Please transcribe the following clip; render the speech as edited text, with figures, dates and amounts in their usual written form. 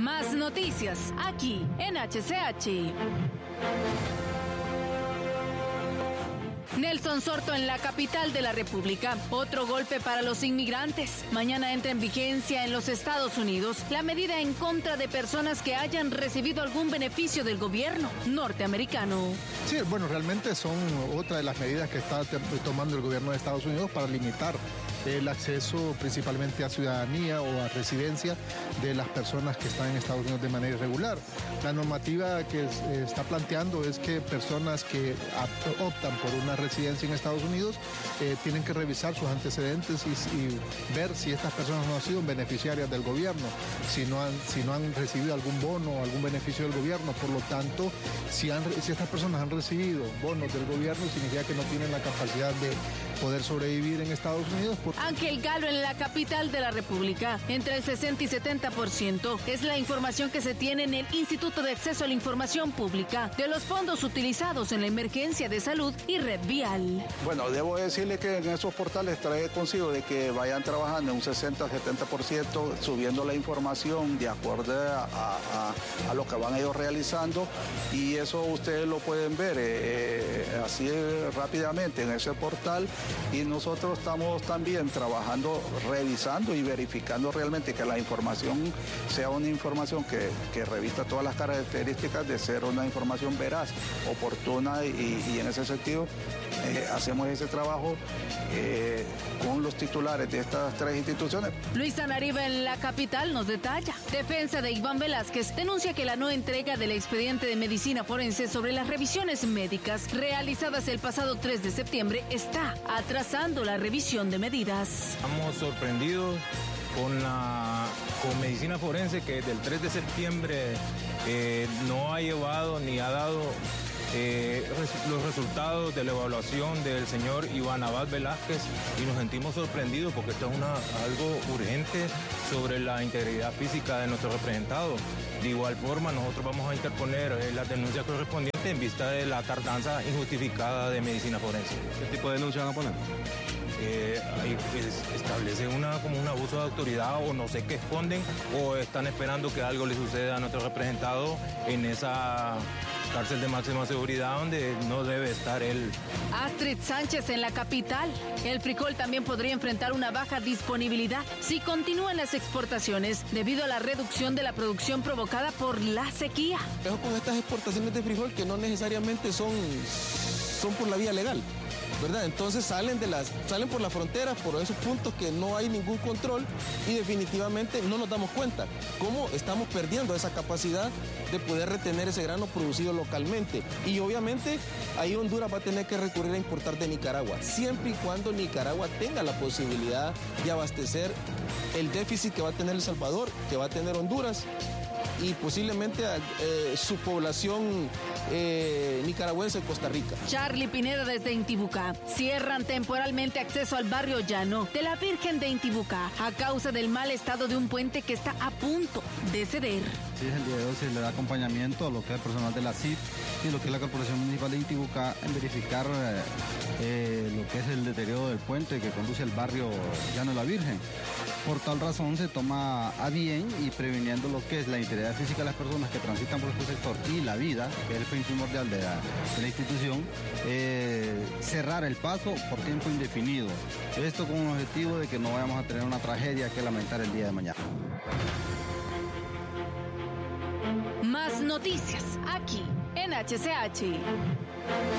Más noticias aquí en HCH. Nelson Sorto en la capital de la República. Otro golpe para los inmigrantes. Mañana entra en vigencia en los Estados Unidos la medida en contra de personas que hayan recibido algún beneficio del gobierno norteamericano. Sí, bueno, realmente son otra de las medidas que está tomando el gobierno de Estados Unidos para limitar el acceso principalmente a ciudadanía o a residencia de las personas que están en Estados Unidos de manera irregular. La normativa que está planteando es que personas que optan por una residencia en Estados Unidos tienen que revisar sus antecedentes y ver si estas personas no han sido beneficiarias del gobierno, si no han recibido algún bono o algún beneficio del gobierno. Por lo tanto, si estas personas han recibido bonos del gobierno, significa que no tienen la capacidad de poder sobrevivir en Estados Unidos. Ángel Galo en la capital de la República. Entre el 60 y 70% es la información que se tiene en el Instituto de Acceso a la Información Pública de los fondos utilizados en la emergencia de salud y red vial. Bueno, debo decirle que en esos portales trae consigo de que vayan trabajando en un 60-70%, subiendo la información de acuerdo a lo que van ellos realizando, y eso ustedes lo pueden ver así rápidamente en ese portal. Y nosotros estamos también trabajando, revisando y verificando realmente que la información sea una información que revista todas las características de ser una información veraz, oportuna, y en ese sentido hacemos ese trabajo con los titulares de estas tres instituciones. Luisa Nariva en la capital nos detalla. Defensa de Iván Velázquez denuncia que la no entrega del expediente de medicina forense sobre las revisiones médicas realizadas el pasado 3 de septiembre está atrasando la revisión de medidas. Estamos sorprendidos con medicina forense, que desde el 3 de septiembre no ha llevado ni ha dado los resultados de la evaluación del señor Iván Abad Velázquez, y nos sentimos sorprendidos porque esto es algo urgente sobre la integridad física de nuestro representado. De igual forma, nosotros vamos a interponer las denuncias correspondientes en vista de la tardanza injustificada de medicina forense. ¿Qué tipo de denuncia van a poner? Establece como un abuso de autoridad, o no sé qué esconden, o están esperando que algo le suceda a nuestro representado en esa cárcel de máxima seguridad donde no debe estar él. Astrid Sánchez en la capital. El frijol también podría enfrentar una baja disponibilidad si continúan las exportaciones debido a la reducción de la producción provocada por la sequía. Ojo con estas exportaciones de frijol que no necesariamente son por la vía legal, ¿verdad? Entonces salen por la frontera, por esos puntos que no hay ningún control, y definitivamente no nos damos cuenta cómo estamos perdiendo esa capacidad de poder retener ese grano producido localmente. Y obviamente ahí Honduras va a tener que recurrir a importar de Nicaragua, siempre y cuando Nicaragua tenga la posibilidad de abastecer el déficit que va a tener El Salvador, que va a tener Honduras, y posiblemente su población nicaragüense en Costa Rica. Charlie Pineda desde Intibucá. Cierran temporalmente acceso al barrio llano de la Virgen de Intibucá a causa del mal estado de un puente que está a punto de ceder. Sí, el día de hoy se le da acompañamiento a lo que es el personal de la CID y lo que es la Corporación Municipal de Intibucá en verificar lo que es el deterioro del puente que conduce al barrio Llano de la Virgen. Por tal razón se toma a bien, y previniendo lo que es la integridad física de las personas que transitan por este sector y la vida, que es el fin primordial de la institución, cerrar el paso por tiempo indefinido. Esto con un objetivo de que no vayamos a tener una tragedia que lamentar el día de mañana. Más noticias aquí en HCH.